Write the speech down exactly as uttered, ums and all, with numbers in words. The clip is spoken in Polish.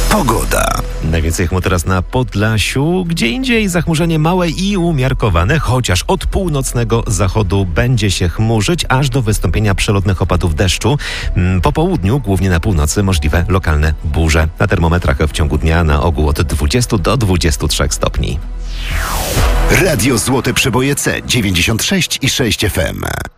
Pogoda. Najwięcej chmur teraz na Podlasiu, gdzie indziej zachmurzenie małe i umiarkowane, chociaż od północnego zachodu będzie się chmurzyć aż do wystąpienia przelotnych opadów deszczu. Po południu, głównie na północy, możliwe lokalne burze. Na termometrach w ciągu dnia na ogół od dwudziestu do dwudziestu trzech stopni. Radio Złote Przeboje C dziewięćdziesiąt sześć i sześć F M.